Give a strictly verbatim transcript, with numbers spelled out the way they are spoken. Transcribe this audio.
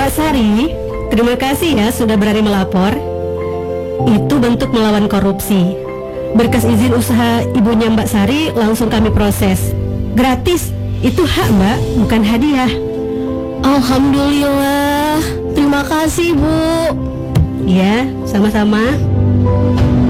Mbak Sari, terima kasih ya sudah berani melapor. Itu bentuk melawan korupsi. Berkas izin usaha ibunya Mbak Sari langsung kami proses. Gratis, itu hak Mbak, bukan hadiah. Alhamdulillah. Terima kasih, Bu. Ya, sama-sama.